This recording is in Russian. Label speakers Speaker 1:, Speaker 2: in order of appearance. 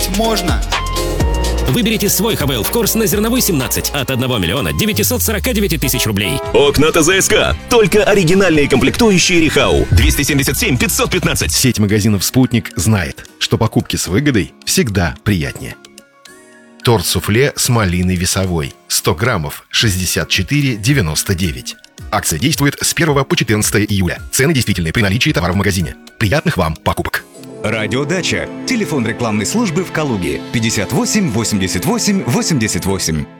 Speaker 1: Ведь можно.
Speaker 2: Выберите свой ХВЛ в курс на Зерновой 17 от 1 миллиона 949 тысяч рублей.
Speaker 3: Окна ТЗСК. Только оригинальные комплектующие Рихау. 277 515.
Speaker 4: Сеть магазинов «Спутник» знает, что покупки с выгодой всегда приятнее. Торт-суфле с малиной весовой. 100 граммов, 64,99. Акция действует с 1 по 14 июля. Цены действительны при наличии товара в магазине. Приятных вам покупок.
Speaker 5: Радиодача. Телефон рекламной службы в Калуге. 58 88 88.